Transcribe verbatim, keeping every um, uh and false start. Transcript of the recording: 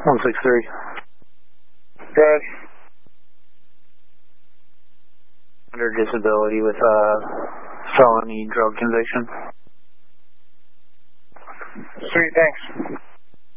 one six three. Good. Under disability with uh, felony drug conviction. Sweet, thanks.